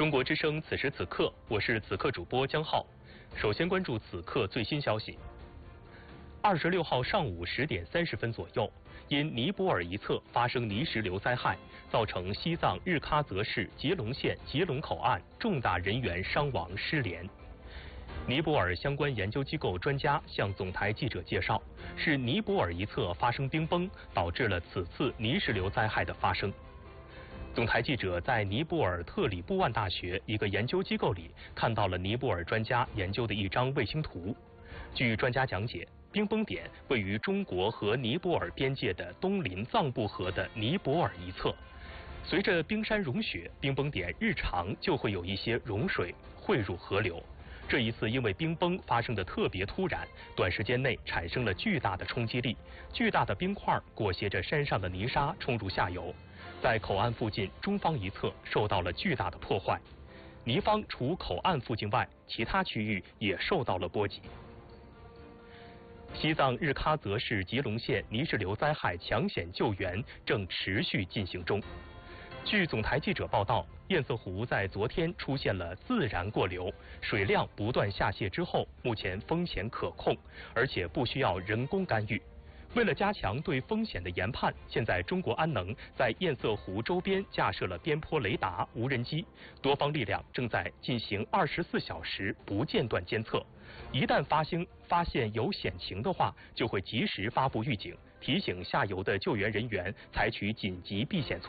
中国之声此时此刻，我是此刻主播江浩。首先关注此刻最新消息。26号上午10点30分左右，因尼泊尔一侧发生泥石流灾害，造成西藏日喀则市吉隆县吉隆口岸重大人员伤亡失联。尼泊尔相关研究机构专家向总台记者介绍，是尼泊尔一侧发生冰崩，导致了此次泥石流灾害的发生。总台记者在尼泊尔特里布万大学一个研究机构里看到了尼泊尔专家研究的一张卫星图。据专家讲解，冰崩点位于中国和尼泊尔边界的东临藏布河的尼泊尔一侧。随着冰山融雪，冰崩点日常就会有一些融水汇入河流。这一次因为冰崩发生的特别突然，短时间内产生了巨大的冲击力，巨大的冰块裹挟着山上的泥沙冲入下游，在口岸附近中方一侧受到了巨大的破坏。尼方除口岸附近外，其他区域也受到了波及。西藏日喀则市吉隆县泥石流灾害抢险救援正持续进行中。据总台记者报道，堰塞湖在昨天出现了自然过流，水量不断下泄之后，目前风险可控，而且不需要人工干预。为了加强对风险的研判，现在中国安能在堰塞湖周边架设了边坡雷达、无人机，多方力量正在进行24小时不间断监测。一旦发现有险情的话，就会及时发布预警，提醒下游的救援人员采取紧急避险措施。